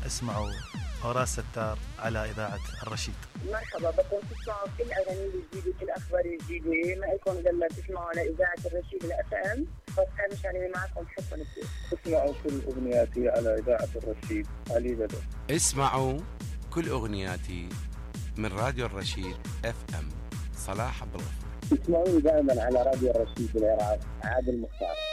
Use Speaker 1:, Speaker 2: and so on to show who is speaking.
Speaker 1: اسمعوا أوراس ستار على إذاعة الرشيد.
Speaker 2: مرحبا بكم تسمعوا كل أغاني الجديدة كل أخبار الجديدة. ما لكم إلا تسمعوا على إذاعة الرشيد الأفهم. فكان مشاني معكم حبا كثير.
Speaker 3: اسمعوا كل أغنياتي على إذاعة الرشيد. علي بدر.
Speaker 4: اسمعوا كل أغنياتي من راديو الرشيد FM. صلاح عبد الغفور.
Speaker 3: اسمعوني دائما على راديو الرشيد بالعراق. عادل مختار.